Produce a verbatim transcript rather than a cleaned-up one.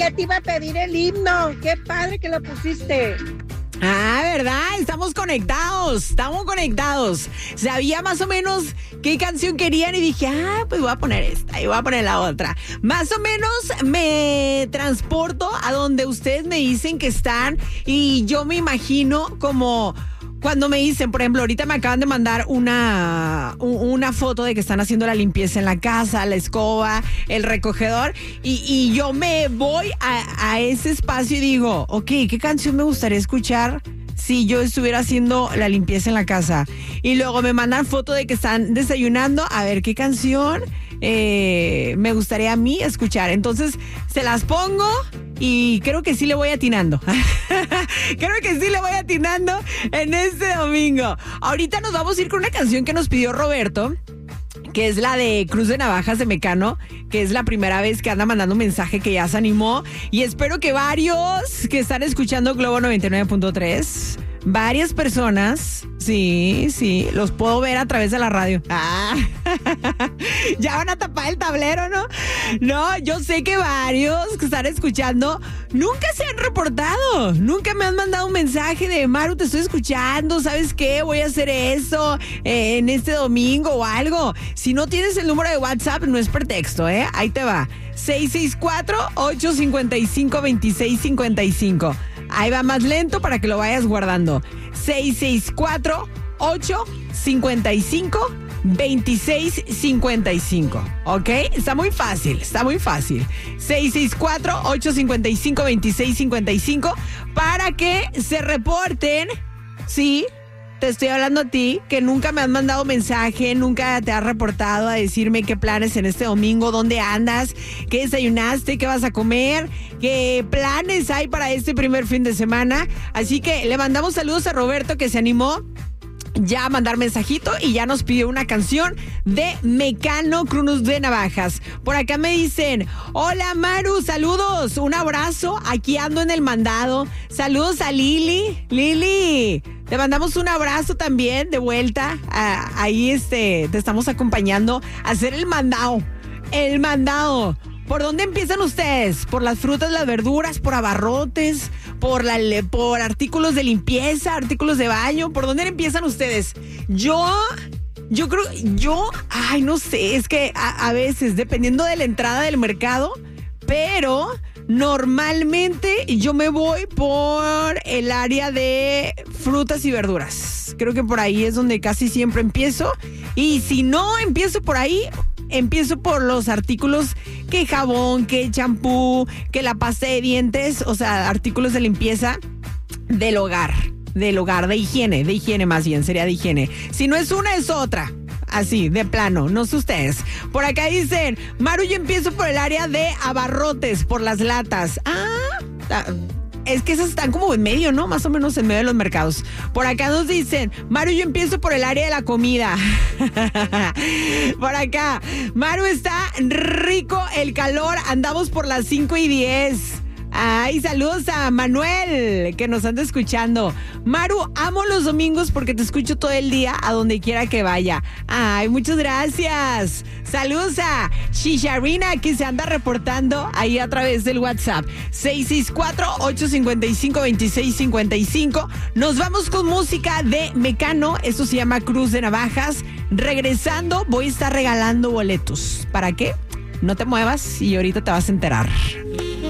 que te iba a pedir el himno. Qué padre que lo pusiste. Ah, ¿verdad? Estamos conectados, estamos conectados. Sabía más o menos qué canción querían y dije, ah, pues voy a poner esta y voy a poner la otra. Más o menos me transporto a donde ustedes me dicen que están y yo me imagino como... Cuando me dicen, por ejemplo, ahorita me acaban de mandar una, una foto de que están haciendo la limpieza en la casa, la escoba, el recogedor, y, y yo me voy a, a ese espacio y digo, ok, ¿qué canción me gustaría escuchar si yo estuviera haciendo la limpieza en la casa? Y luego me mandan foto de que están desayunando, a ver qué canción eh, me gustaría a mí escuchar. Entonces, se las pongo... Y creo que sí le voy atinando. Creo que sí le voy atinando en este domingo. Ahorita nos vamos a ir con una canción que nos pidió Roberto, que es la de Cruz de Navajas de Mecano, que es la primera vez que anda mandando un mensaje que ya se animó. Y espero que varios que están escuchando Globo noventa y nueve punto tres, varias personas, sí, sí, los puedo ver a través de la radio. Ah, ya van a tapar el tablero, ¿no? No, yo sé que varios que están escuchando nunca se han reportado, nunca me han mandado un mensaje de Maru, te estoy escuchando, ¿sabes qué? Voy a hacer eso eh, en este domingo o algo. Si no tienes el número de WhatsApp, no es pretexto, ¿eh? Ahí te va. seis seis cuatro, ocho cinco cinco, dos seis cinco cinco. Ahí va más lento para que lo vayas guardando. seis seis cuatro, ocho cinco cinco, dos seis cinco cinco. ¿Ok? Está muy fácil, está muy fácil. seis seis cuatro, ocho cinco cinco, dos seis cinco cinco para que se reporten. Sí, te estoy hablando a ti, que nunca me has mandado mensaje, nunca te has reportado a decirme qué planes en este domingo, dónde andas, qué desayunaste, qué vas a comer, qué planes hay para este primer fin de semana. Así que le mandamos saludos a Roberto, que se animó ya a mandar mensajito y ya nos pidió una canción de Mecano, Cruz de Navajas. Por acá me dicen, hola Maru, saludos, un abrazo, aquí ando en el mandado. Saludos a Lili, Lili, te mandamos un abrazo también de vuelta. Ah, ahí este, te estamos acompañando a hacer el mandado, el mandado. ¿Por dónde empiezan ustedes? ¿Por las frutas, las verduras, por abarrotes, por, la, por artículos de limpieza, artículos de baño? ¿Por dónde empiezan ustedes? Yo, yo creo, yo, ay, no sé, es que a, a veces, dependiendo de la entrada del mercado, pero normalmente yo me voy por el área de frutas y verduras. Creo que por ahí es donde casi siempre empiezo. Y si no empiezo por ahí, empiezo por los artículos, que jabón, que champú, que la pasta de dientes, o sea, artículos de limpieza del hogar, del hogar, de higiene, de higiene más bien, sería de higiene. Si no es una, es otra. Así, de plano, no sé ustedes. Por acá dicen, Maru, yo empiezo por el área de abarrotes, por las latas. Ah, es que esas están como en medio, ¿no? Más o menos en medio de los mercados. Por acá nos dicen, Maru, yo empiezo por el área de la comida. Por acá, Maru, está rico el calor, andamos por las cinco y diez. Ay, saludos a Manuel, que nos anda escuchando. Maru, amo los domingos porque te escucho todo el día a donde quiera que vaya. Ay, muchas gracias. Saludos a Chicharina, que se anda reportando ahí a través del WhatsApp. seis seis cuatro, ocho cinco cinco, dos seis cinco cinco. Nos vamos con música de Mecano. Esto se llama Cruz de Navajas. Regresando, voy a estar regalando boletos. ¿Para qué? No te muevas y ahorita te vas a enterar.